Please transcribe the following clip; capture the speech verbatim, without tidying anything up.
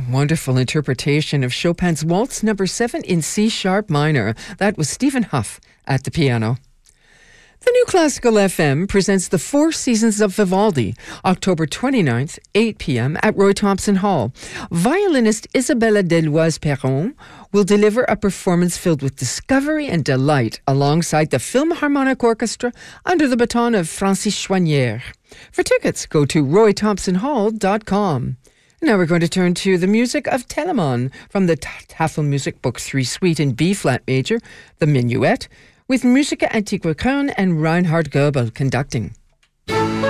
Wonderful interpretation of Chopin's Waltz Number seven in C sharp minor. That was Stephen Huff at the piano. The New Classical F M presents the Four Seasons of Vivaldi, October twenty-ninth, eight p.m. at Roy Thompson Hall. Violinist Isabella Deloise-Perron will deliver a performance filled with discovery and delight alongside the Philharmonic Orchestra under the baton of Francis Chouanière. For tickets, go to roy thompson hall dot com. Now we're going to turn to the music of Telemann from the Tafel Music Book three Suite in B-flat major, the Minuet, with Musica Antiqua Köln and Reinhard Goebel conducting.